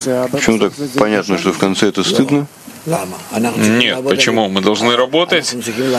Почему так понятно, что в конце это стыдно? Нет, почему? Мы должны работать,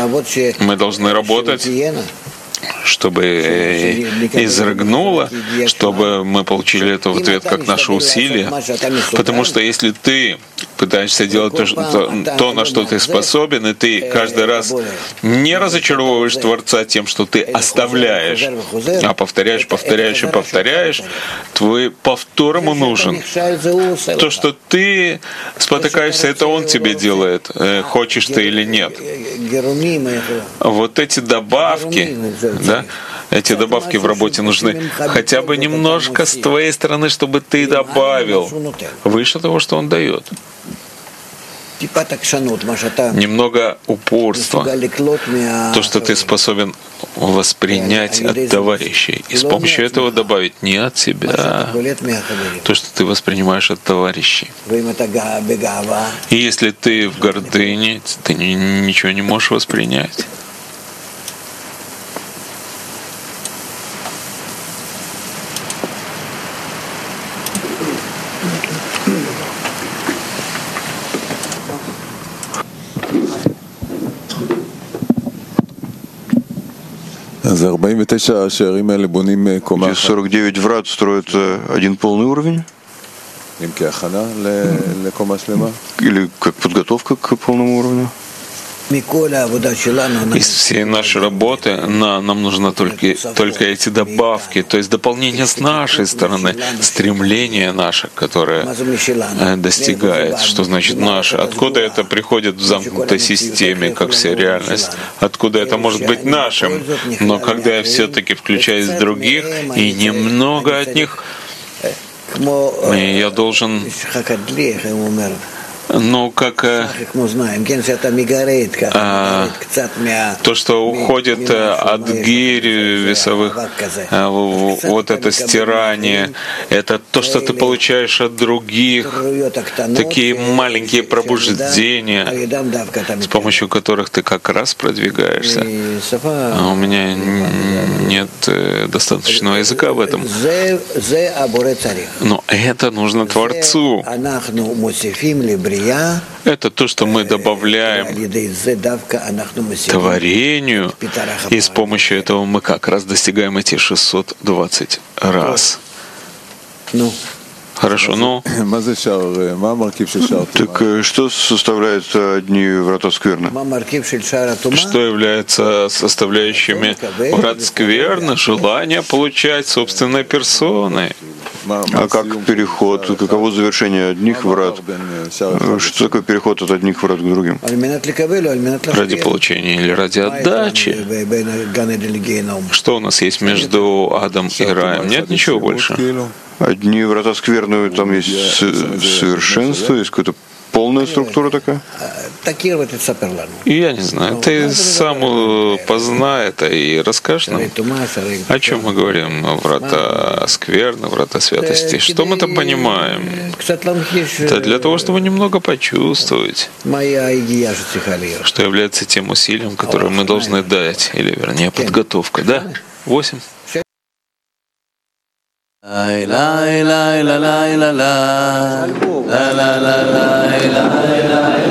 чтобы изрыгнуло, чтобы мы получили это в ответ как наше усилие. Потому что если ты пытаешься делать то, на что ты способен, и ты каждый раз не разочаровываешь Творца тем, что ты оставляешь, а повторяешь, твой повтор ему нужен. То, что ты спотыкаешься, это он тебе делает, хочешь ты или нет. Вот эти добавки, да, эти добавки в работе нужны хотя бы немножко с твоей стороны, чтобы ты добавил выше того, что он дает. Немного упорства, то, что ты способен воспринять от товарищей, и с помощью этого добавить не от себя, то, что ты воспринимаешь от товарищей. И если ты в гордыне, ты ничего не можешь воспринять. Эти 49 врат строят один полный уровень? Или как подготовка к полному уровню? Из всей нашей работы нам нужно только эти добавки, то есть дополнение с нашей стороны, стремление наше, которое достигает. Что значит наше? Откуда это приходит в замкнутой системе, как вся реальность? Откуда это может быть нашим? Но когда я все-таки включаюсь в других, и немного от них, я должен... Ну, как то, что уходит от гирь весовых, вот это стирание, это то, что ты получаешь от других, такие маленькие пробуждения, с помощью которых ты как раз продвигаешься. А у меня нет достаточного языка в этом. Но это нужно Творцу. Это то, что мы добавляем творению, и с помощью этого мы как раз достигаем эти 620 раз. Хорошо, ну... Так что составляет одни врата скверны? Что является составляющими врат скверны? Желание получать собственной персоной. А как переход? Каково завершение одних врат? Что такое переход от одних врат к другим? Ради получения или ради отдачи? Что у нас есть между адом и раем? Нет ничего больше. Одни врата скверны, там есть совершенство, есть какая-то полная структура такая? Я не знаю. Ты сам познай это и расскажешь нам, о чем мы говорим. Врата скверны, врата святости. Что мы там понимаем? Это для того, чтобы немного почувствовать, что является тем усилием, которое мы должны дать, или вернее подготовка. Да? 8. La la la la la la la la la la la la la